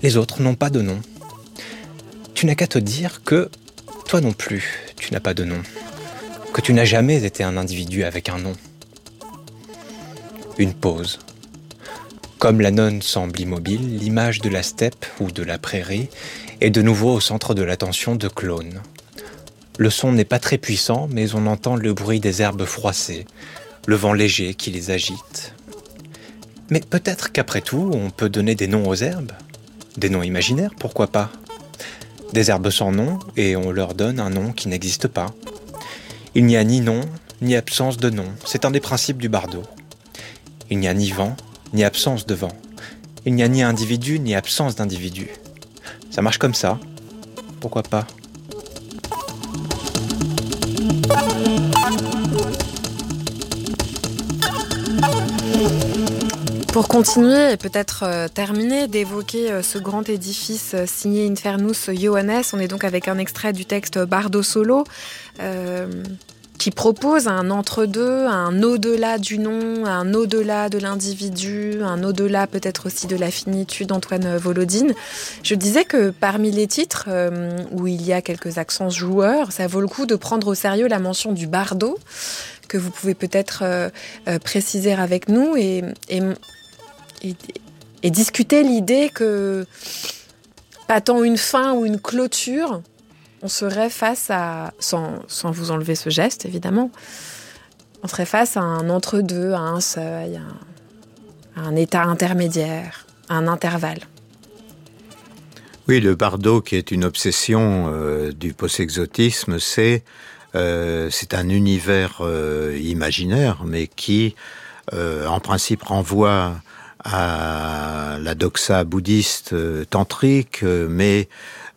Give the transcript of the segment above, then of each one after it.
Les autres n'ont pas de nom. Tu n'as qu'à te dire que toi non plus, tu n'as pas de nom. Que tu n'as jamais été un individu avec un nom. Une pause. Comme la nonne semble immobile, l'image de la steppe ou de la prairie est de nouveau au centre de l'attention de Clone. Le son n'est pas très puissant, mais on entend le bruit des herbes froissées, le vent léger qui les agite. Mais peut-être qu'après tout, on peut donner des noms aux herbes. Des noms imaginaires, pourquoi pas ? Des herbes sans nom, et on leur donne un nom qui n'existe pas. Il n'y a ni nom, ni absence de nom. C'est un des principes du bardo. Il n'y a ni vent, ni absence de vent. Il n'y a ni individu, ni absence d'individu. Ça marche comme ça. Pourquoi pas ? Pour continuer et peut-être terminer d'évoquer ce grand édifice signé Infernus Johannes, on est donc avec un extrait du texte Bardo Solo qui propose un entre-deux, un au-delà du nom, un au-delà de l'individu, un au-delà peut-être aussi de la finitude d'Antoine Volodine. Je disais que parmi les titres où il y a quelques accents joueurs, ça vaut le coup de prendre au sérieux la mention du bardo, que vous pouvez peut-être préciser avec nous et discuter l'idée que, pas tant une fin ou une clôture, on serait face à, sans vous enlever ce geste évidemment, on serait face à un entre-deux, à un seuil, à un état intermédiaire, à un intervalle. Oui, le bardo qui est une obsession du post-exotisme, c'est un univers imaginaire, mais qui en principe renvoie à la doxa bouddhiste tantrique, mais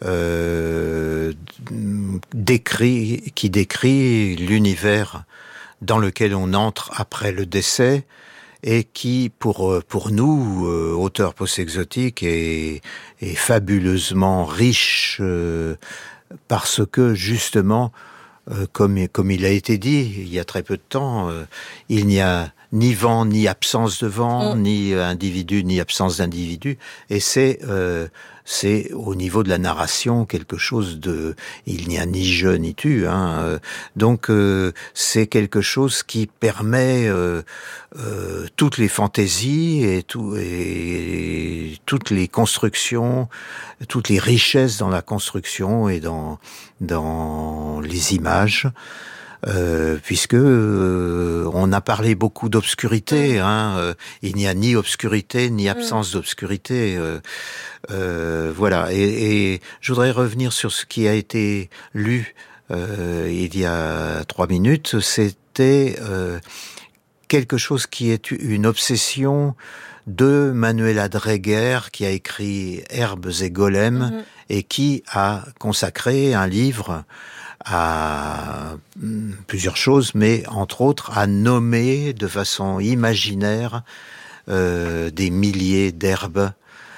qui décrit l'univers dans lequel on entre après le décès et qui, pour nous, auteurs post-exotiques, est fabuleusement riche parce que, justement, comme il a été dit il y a très peu de temps, il n'y a ni vent, ni absence de vent, ni individu, ni absence d'individu, et c'est au niveau de la narration quelque chose de... Il n'y a ni je ni tu, donc c'est quelque chose qui permet toutes les fantaisies et toutes les constructions, toutes les richesses dans la construction et dans les images. Puisque on a parlé beaucoup d'obscurité, il n'y a ni obscurité ni absence d'obscurité, voilà. Et je voudrais revenir sur ce qui a été lu il y a 3 minutes. C'était quelque chose qui est une obsession de Manuela Dreger, qui a écrit Herbes et Golems, et qui a consacré un livre à plusieurs choses, mais entre autres à nommer de façon imaginaire des milliers d'herbes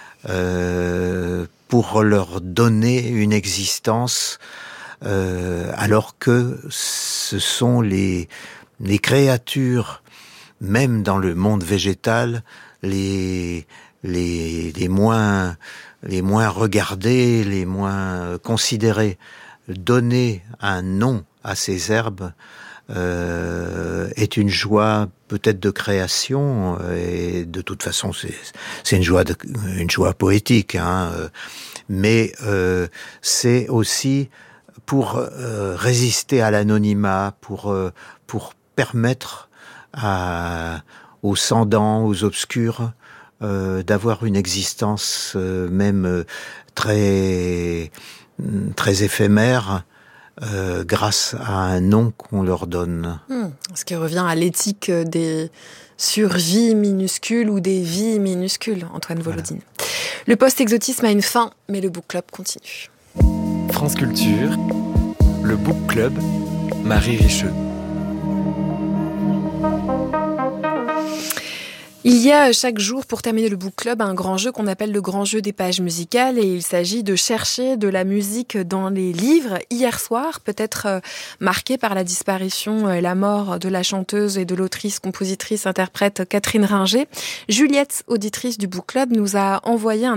pour leur donner une existence, alors que ce sont les créatures, même dans le monde végétal, les moins regardées, les moins considérées. Donner un nom à ces herbes est une joie peut-être de création, et de toute façon c'est une joie poétique, mais c'est aussi pour résister à l'anonymat, pour permettre aux sans-dents, aux obscurs, d'avoir une existence même très éphémère, grâce à un nom qu'on leur donne. Ce qui revient à l'éthique des survies minuscules ou des vies minuscules, Antoine Volodine. Voilà. Le post-exotisme a une fin, mais le book club continue. France Culture, le book club, Marie Richeux. Il y a chaque jour, pour terminer le book club, un grand jeu qu'on appelle le grand jeu des pages musicales, et il s'agit de chercher de la musique dans les livres. Hier soir, peut-être marqué par la disparition et la mort de la chanteuse et de l'autrice, compositrice, interprète Catherine Ringer, Juliette, auditrice du book club, nous a envoyé un